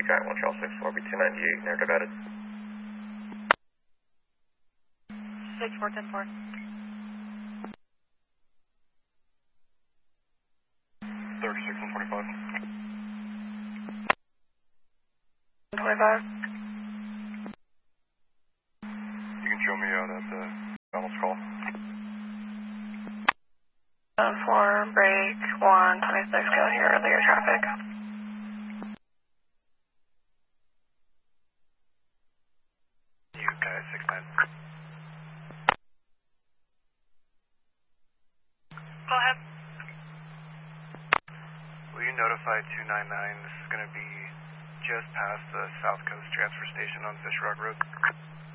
Sky 1 Charles 64, B298, near divided. 6410-4. 36 and 25. 25. You can show me out at the Donald's call. 4, break 126, go here, earlier traffic. You guys, 69. Go ahead. Will you notify 299? This is going to be just past the South Coast transfer station on Fish Rock Road.